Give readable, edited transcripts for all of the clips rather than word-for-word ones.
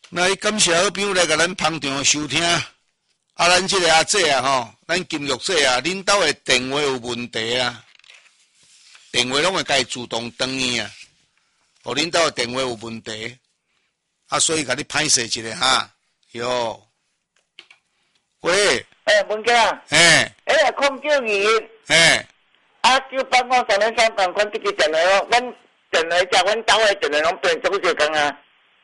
来感谢好朋友来甲咱捧场收听。咱这个阿姐啊吼，咱金玉姐啊，恁兜的电话有问题啊，电话拢会家自动断去啊。互恁兜的电话有问题，所以甲你歹势一下哈。哟，喂， 文哥，空叫语，叫帮我上来香港，阮这个电话，阮电话甲阮兜的电话拢变做些工啊。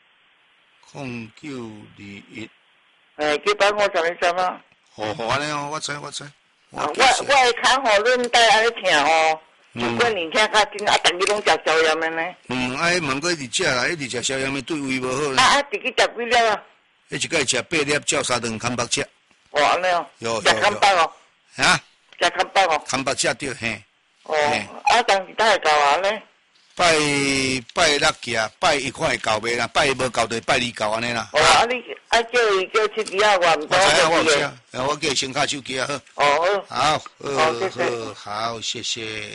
0921。 叫帮我上来香啊。 好安尼哦，我知。 我会看好恁带安尼听哦。如果年轻较紧，逐日拢食宵夜的呢。 问过一直食啦，一直食宵夜的对胃无好啦。 自己食几粒啊？ 一个食8粒，照3顿康巴吃。 安尼哦。 有。 食康巴哦。食康巴哦。 康巴吃对嘿。 当时才会到啊呢？ 拜六行，拜一看会到袂啦，拜无到就拜2到安尼啦。 你叫伊叫七支啊，我唔知我有吃，我叫伊先卡手机啊好。好，谢谢。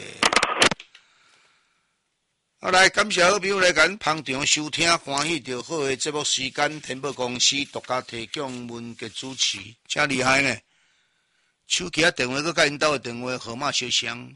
来，感谢好朋友来咱捧场收听，欢喜着好的节目时间，天宝公司独家提供文杰主持，真厉害呢！手机电话佮因兜的电话号码相像。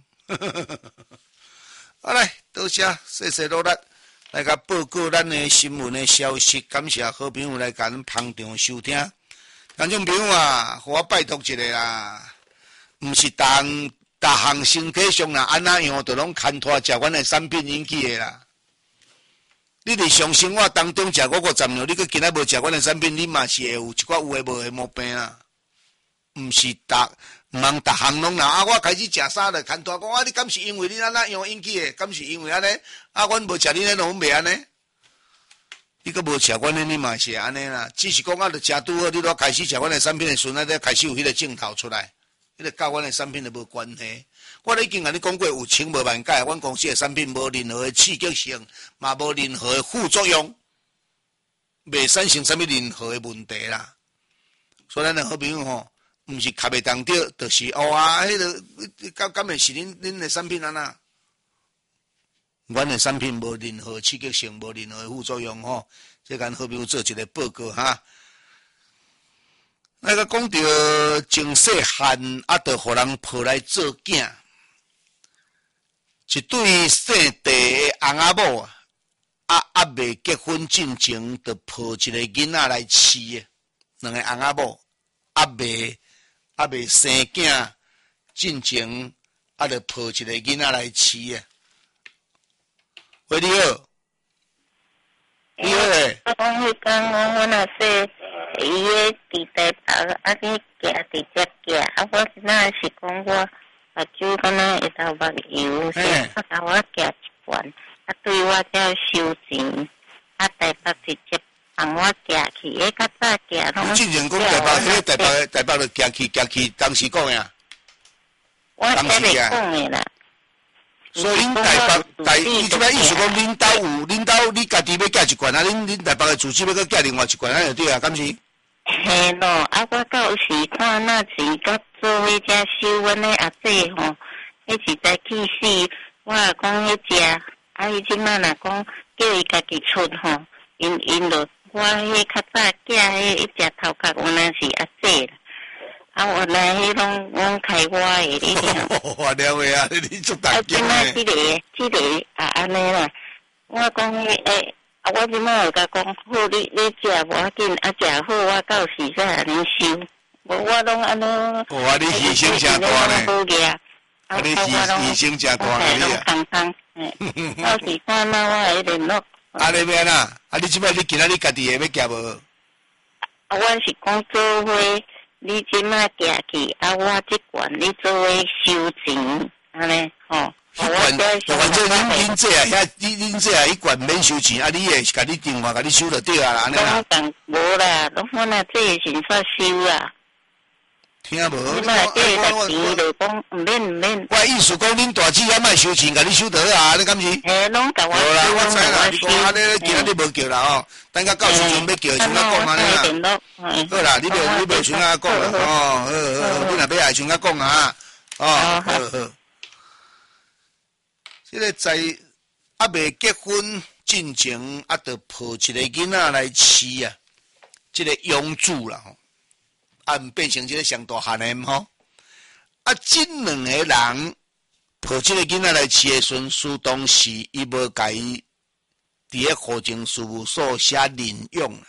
好来，多谢，谢谢努力，来甲报告咱的新闻的消息。感谢好朋友来甲咱捧场收听。听众朋友啊，互我拜托一下啦，毋是逐项身体上啦安那样，就拢牵拖食阮的产品引起的啦。你伫上生活当中食5个10秒，你佮今仔无食阮的产品，你嘛是会有一寡有诶无诶毛病啦。毋是毋通逐项拢啦。我开始食啥了，牵拖讲你敢是因为你安那样引起的？敢是因为安尼？阮无食你迄拢袂安尼。你佮无食阮的，你嘛是安尼啦。只是讲就食拄好，你若开始食阮的产品的时阵，才开始有迄个镜头出来。迄个甲阮的产品就无关系。我已经甲你讲过有千无万解，阮公司的产品无任何的刺激性，嘛无任何的副作用，袂产生啥物任何的问题啦。所以咱的好朋友吼，毋是卡袂当着，就是迄个敢会是恁的产品安那？阮的产品无任何刺激性，无任何的副作用吼。这咱好朋友做一个报告哈。那个讲到从细汉就互人抱来做囝，一对姓地的翁仔某未结婚进前，就抱一个囡仔来饲的。两个翁仔某未生囝进前，就抱一个囡仔来饲的。喂，你好，你好诶。 我讲迄天我若说。伊个伫台北，你行直接行，我今仔是讲我酒敢若会头目油，我行一罐，对我才收钱，台北直接帮我行去，较早行拢。 之前讲台北就行去，当时讲呀。 我才袂讲的啦。 所以恁你即摆意思讲恁兜你家己要寄一罐啊？恁台北的主机要佮寄另外一罐，就对啊，敢是？ 嘿咯，我到时看那钱甲做伙才收阮的阿姐吼，迄是在去死，我也讲迄只，伊即摆若讲叫伊家己出吼，因就我迄较早寄迄一只头壳，原来是阿姐啦。原来迄拢开我的，你听。 我了解啊，你做大件诶。即个安尼啦，我讲我即摆有甲讲好，你食无要紧，食好我到时才安尼收。我拢安尼。 你牺牲真大呢。你牺牲真大呢，你啊。到时看那我会联络。 你要哪？你即摆你今仔日家己会要寄无？ 我是讲做伙。你即摆行去，我即罐你做伙收钱，安尼吼。 反正恁这啊，恁这啊，一罐免收钱，你会甲你电话甲你收就对啊，安尼啦。 无啦，我那这先煞收啦。 听无？ 你嘛这个钱就讲唔免。 我意思讲恁大姐也莫收钱，甲你收得啊，你敢是？ 拢甲我收。 无啦，我知啦，你讲你今仔日无叫啦吼，等到时阵要叫的时阵讲安尼啦。好啦，你袂像我讲啦，好，你若要爱像我讲啊，好。这个在未结婚进前，就抱一个囡仔来饲啊。 这个拥簇啦吼，啊，变成这个上大汉的吼。啊，这两个人抱这个囡仔来饲的时阵，苏东时伊无甲伊伫个户政事务所写领用啦，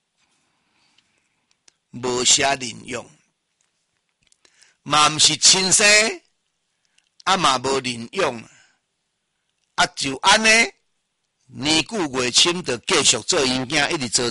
无写领用，嘛毋是亲生，啊嘛无领用，啊就安尼，年久月深，就继续做因囝，一直做，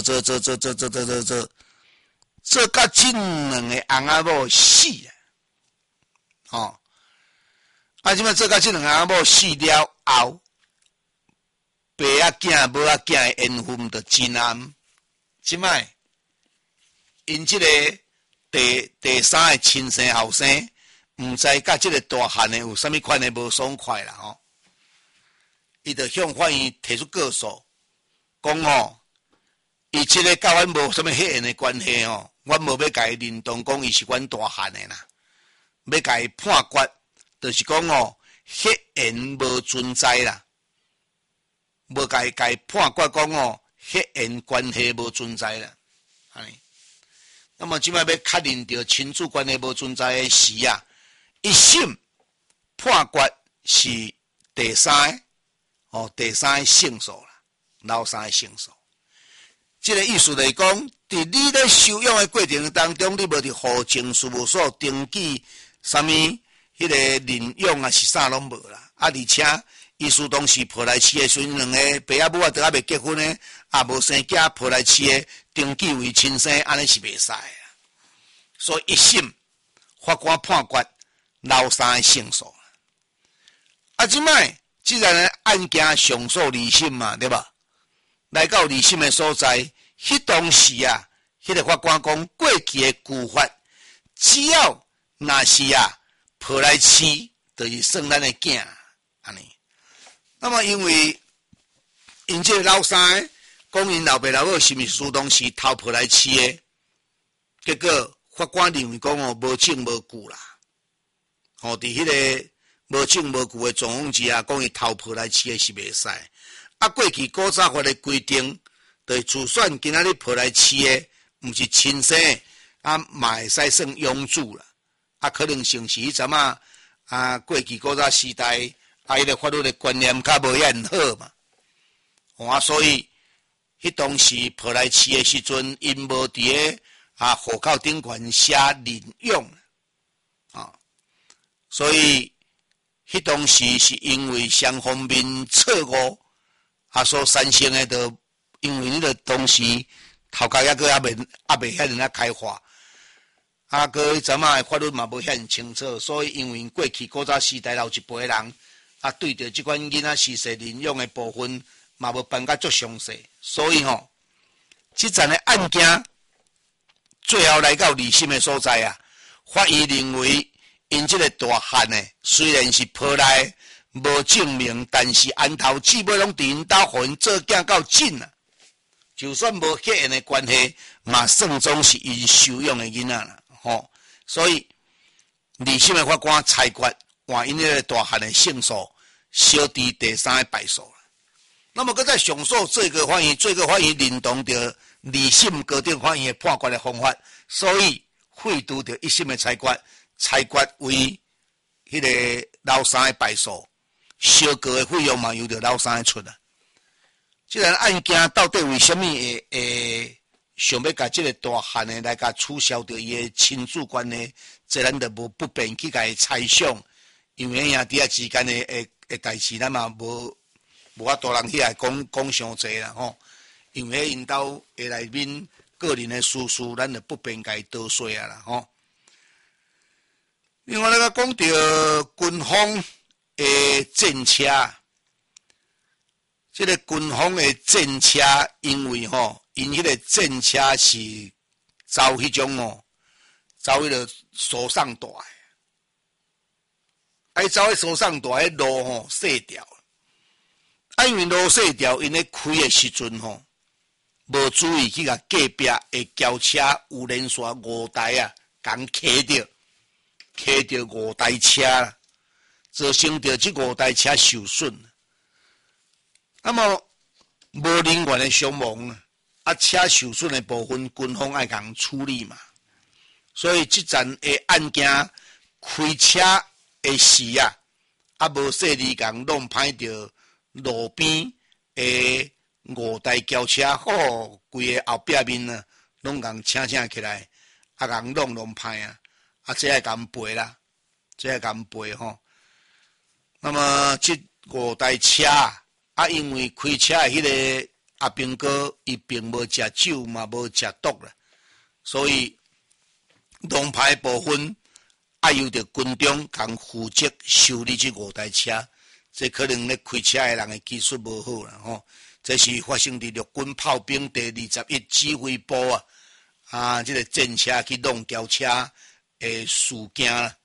做到这两个翁仔某死啊！哦，啊，即摆做到这两个翁仔某死了后，爸仔囝、母仔囝的缘分就真暗。即摆因即个第三个亲生后生，毋知甲即个大汉的有啥物款的无爽快啦吼。伊就向法院提出告诉，讲吼，伊即个甲阮无啥物血缘的关系吼，阮无要甲伊认同讲伊是阮大汉的啦，要甲伊判决，就是讲吼，血缘无存在啦，无甲伊判决讲吼，血缘关系无存在啦，安尼。那么即摆要确认到亲子关系无存在的时啊，一审判决是第三个。哦，第三个胜诉啦，老三个胜诉。这个意思就是讲，伫你咧收养的过程当中，你无伫户政事务所登记啥物迄个领养啊是啥拢无啦。啊，而且伊苏当时抱来饲的时阵，两个爸仔母仔都还未结婚呢，也无生囝，抱来饲的登记为亲生，安尼是袂使啊。所以一审法官判决老三个胜诉。啊，即摆。既然案件上诉二审嘛，对吧？来到二审的所在，迄当时啊，迄个法官讲，过去的旧法，只要若是抱来饲，就是算咱的囝，安尼。那么因为因这个老三讲因老爸老母是毋是苏当时偷抱来饲的，结果法官认为讲哦，无证无据啦，哦，伫迄个。无证无据的状况之下，讲伊偷抱来饲的是袂使。啊，过去古早法的规定，就是就算今仔日抱来饲的，毋是亲生的，啊，嘛会使算养子啦。啊，可能性是迄阵过去古早时代，迄个法律的观念较无遐好嘛。啊，所以迄当时抱来饲的时阵，因无伫个户口顶悬写领养啊，所以。迄当时是因为双方面错误，所产生的，就因为迄个当时头壳还未遐尔开化，个阵的法律嘛无遐清楚，所以因为过去古早时代老一辈人对着即款囡仔施舍领养的部分嘛无办甲足详细，所以即阵的案件最后来到二审的所在法院认为。因这个大汉呢，虽然是抱来无证明，但是安头姊妹拢伫因兜，互因做囝到紧啊。就算无血缘的关系，嘛算总是因收养的囡仔啦。吼，所以二审的法官裁决换因那个大汉的胜诉，小弟第三个败诉了。那么，搁在上诉最高法院认同着二审高等法院的判决的方法，所以废除着一审的裁决。裁决为迄个老三的败诉，小个的费用嘛由着老三出啊。这个案件到底为什么会想要甲这个大汉的来甲取消掉伊的亲子关系，这咱就无不便去甲伊猜想，因为兄弟之间的代志，咱嘛无法度人去来讲伤济啦吼。因为因兜的内面个人的私事，咱就不便甲伊多说啊啦吼。另外，咱讲到军方的战车，这个军方的战车，因为因迄个战车是走迄种走迄个疏送带，走迄疏送带，迄路细条，因为路细条，因咧开的时阵无注意去甲隔壁的轿车有连续5台共骑着。骑着5台车啦，造成着这5台车受损。那么无人员的伤亡车受损的部分，军方爱共处理嘛。所以这阵的案件开车的时无细力共弄歹着路边的5台轿车，规个后壁面呢，拢共请起来，共弄歹这爱共赔啦，这爱共赔吼。那么这5台车因为开车的迄个阿兵哥，伊并无食酒嘛，无食毒啦，所以弄歹部分由着军中共负责修理这5台车，这可能咧开车的人的技术无好啦吼。这是发生伫陆军炮兵第21指挥部这个战车去弄轿车的事件啦，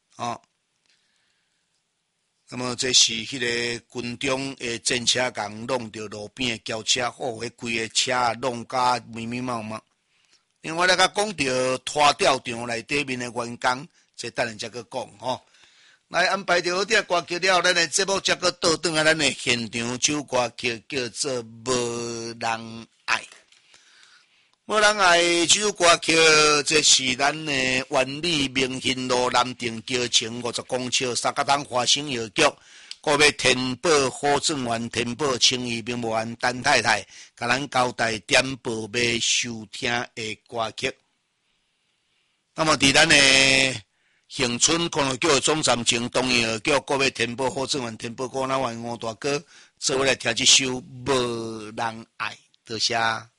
那么这是迄个军中的战车共弄到路边的轿车，迄规个车弄甲密密麻麻。另外，甲讲到拖吊场内底面的员工，这等下再去讲吼。来安排着好点歌曲了，咱的节目再去倒转来咱的现场首歌曲叫做《无人爱》。无人爱这首歌曲，这是咱的万里明兴路南定桥前50公尺三角塘花生药局，个要填报好政员填报青衣兵务员陈太太，甲咱交代点播要收听的歌曲。那么伫咱的恒春公路局总站前东药局，个要填报好政员填报高南湾吴大哥，做伙来听这首《无人爱》，多谢。